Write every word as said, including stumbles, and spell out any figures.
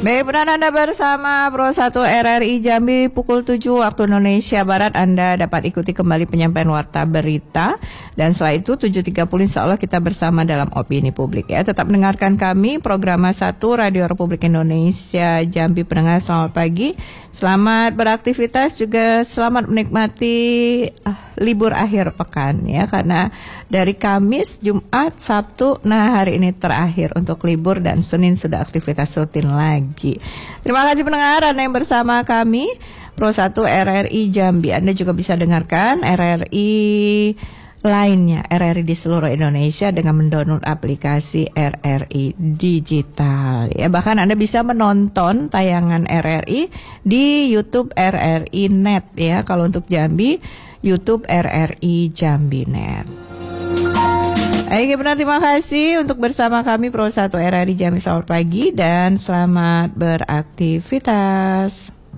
Baik, benar Anda bersama Pro satu R R I Jambi pukul tujuh waktu Indonesia Barat. Anda dapat ikuti kembali penyampaian warta berita. Dan setelah itu tujuh tiga puluh insya Allah kita bersama dalam opini publik ya. Tetap mendengarkan kami program satu Radio Republik Indonesia Jambi. Pendengar selamat pagi. Selamat beraktivitas, juga selamat menikmati uh, libur akhir pekan ya. Karena dari Kamis, Jumat, Sabtu, nah hari ini terakhir untuk libur dan Senin sudah aktivitas rutin lagi. Terima kasih pendengar Anda yang bersama kami Pro satu R R I Jambi. Anda juga bisa dengarkan R R I lainnya, R R I di seluruh Indonesia dengan mendownload aplikasi R R I Digital. Ya, bahkan Anda bisa menonton tayangan R R I di YouTube R R I Net ya. Kalau untuk Jambi, YouTube R R I Jambi Net. Baik, benar, terima kasih untuk bersama kami Pro satu R R I Jambi. Selamat pagi dan selamat beraktivitas.